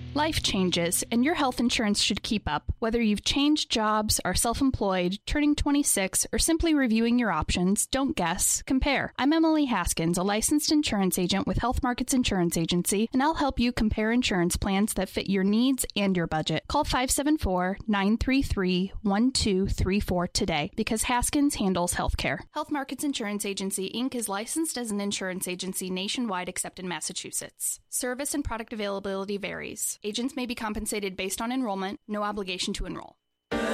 Life changes, and your health insurance should keep up. Whether you've changed jobs, are self-employed, turning 26, or simply reviewing your options, don't guess, compare. I'm Emily Haskins, a licensed insurance agent with Health Markets Insurance Agency, and I'll help you compare insurance plans that fit your needs and your budget. Call 574-933-1234 today, because Haskins handles healthcare. Health Markets Insurance Agency, Inc. is licensed as an insurance agency nationwide except in Massachusetts. Service and product availability varies. Agents may be compensated based on enrollment. No obligation to enroll.